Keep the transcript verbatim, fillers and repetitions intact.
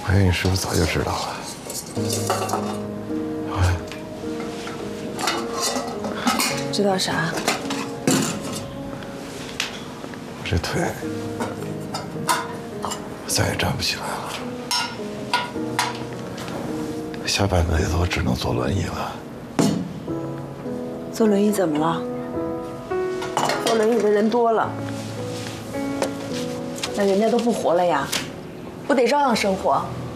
我以为你师傅早就知道了。哎， 知道啥？ 我这腿再也站不起来了，下半辈子我只能坐轮椅了。 坐轮椅怎么了？坐轮椅的人多了，那人家都不活了呀，不得照样生活？